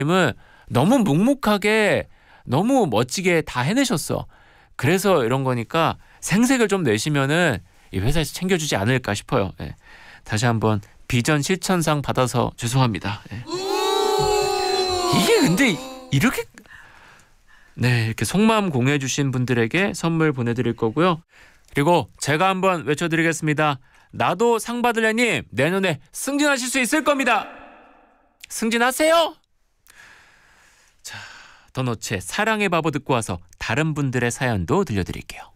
을 너무 묵묵하게 너무 멋지게 다 해내셨어. 그래서 이런 거니까 생색을 좀 내시면은 이 회사에서 챙겨주지 않을까 싶어요. 예. 다시 한번 비전 실천상 받아서 죄송합니다. 예. 이게 근데 이렇게 네, 이렇게 속마음 공유해 주신 분들에게 선물 보내드릴 거고요. 그리고 제가 한번 외쳐드리겠습니다. 나도 상 받으려님 내년에 승진하실 수 있을 겁니다. 승진하세요. 자, 더너츠의 사랑의 바보 듣고 와서 다른 분들의 사연도 들려드릴게요.